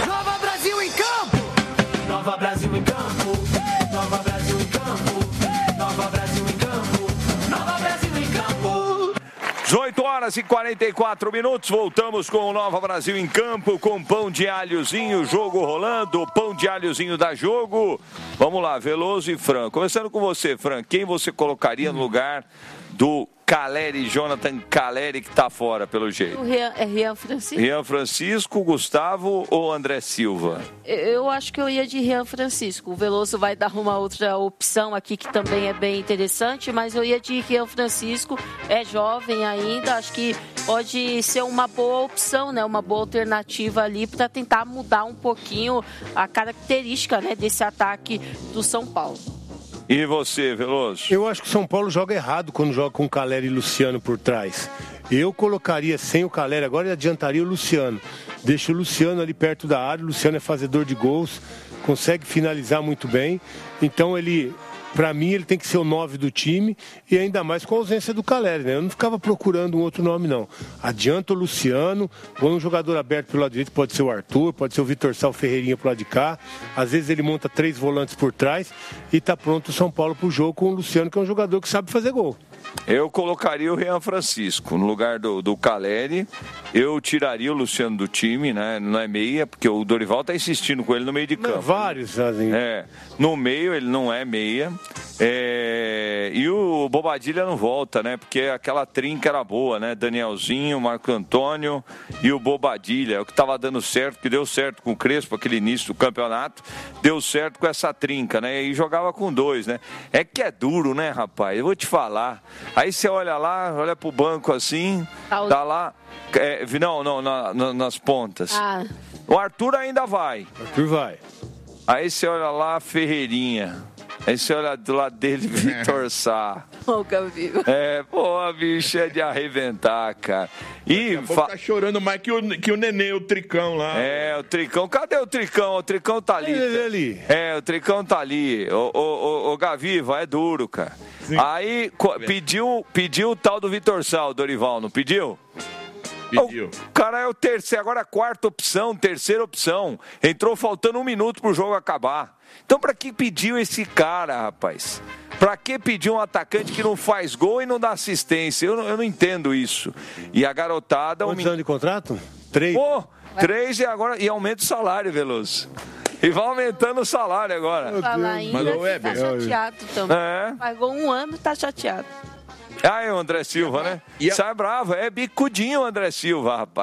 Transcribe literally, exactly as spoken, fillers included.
Nova Brasil em campo! Nova Brasil em campo! Nova Brasil em campo! Nova Brasil em campo! Nova Brasil em campo! dezoito horas e quarenta e quatro minutos, voltamos com o Nova Brasil em campo, com pão de alhozinho, jogo rolando, pão de alhozinho da jogo. Vamos lá, Veloso e Fran. Começando com você, Fran, quem você colocaria no lugar do Caleri, Jonathan Caleri, que tá fora, pelo jeito? O Rian, é Rian Francisco? Rian Francisco, Gustavo ou André Silva? Eu acho que eu ia de Rian Francisco. O Veloso vai dar uma outra opção aqui que também é bem interessante, mas eu ia de Rian Francisco. É jovem ainda, acho que pode ser uma boa opção, né? Uma boa alternativa ali para tentar mudar um pouquinho a característica, né, desse ataque do São Paulo. E você, Veloso? Eu acho que o São Paulo joga errado quando joga com Caleri e Luciano por trás. Eu colocaria sem o Caleri agora e adiantaria o Luciano. Deixa o Luciano ali perto da área. O Luciano é fazedor de gols, consegue finalizar muito bem. Então ele, para mim, ele tem que ser o nove do time e ainda mais com a ausência do Caleri, né? Eu não ficava procurando um outro nome, não. Adianta o Luciano, põe um jogador aberto pelo lado direito, pode ser o Arthur, pode ser o Vitor Sá, o Ferreirinha pro lado de cá. Às vezes ele monta três volantes por trás e tá pronto o São Paulo pro jogo com o Luciano, que é um jogador que sabe fazer gol. Eu colocaria o Rian Francisco no lugar do, do Caleri. Eu tiraria o Luciano do time, né? Não é meia, porque o Dorival tá insistindo com ele no meio de campo. Não, vários, assim. É, no meio ele não é meia. É, e o Bobadilha não volta, né? Porque aquela trinca era boa, né? Danielzinho, Marco Antônio e o Bobadilha. É o que tava dando certo, que deu certo com o Crespo, aquele início do campeonato. Deu certo com essa trinca, né? E jogava com dois, né? É que é duro, né, rapaz? Eu vou te falar. Aí você olha lá, olha pro banco assim, tá lá. É, não, não, na, na, nas pontas. Ah. O Arthur ainda vai. Arthur vai. Aí você olha lá, Ferreirinha. Aí você olha do lado dele, Vitor Sá. Ô, Gabriel. É, pô, bicho, é de arrebentar, cara. E fa... tá chorando mais que o, que o Nenê, o Tricão lá. É, o Tricão. Cadê o Tricão? O Tricão tá ali. Ele ali. É, o Tricão tá ali. O, o, o, o Gaviva, é duro, cara. Sim. Aí pediu, pediu o tal do Vitor Sá, o Dorival, não pediu? Pediu. O cara é o terceiro, agora a quarta opção, terceira opção. Entrou faltando um minuto pro jogo acabar. Então pra que pediu esse cara, rapaz? Pra que pedir um atacante que não faz gol e não dá assistência? Eu não, eu não entendo isso. E a garotada... Quantos um... anos de contrato? Três. Pô, três e agora e aumenta o salário, Veloso. E vai aumentando o salário agora. Fala ainda, mas o Weber tá chateado também. É. Pagou um ano e tá chateado. Ah, é o André Silva, né? E a... Sai bravo, é bicudinho o André Silva, rapaz.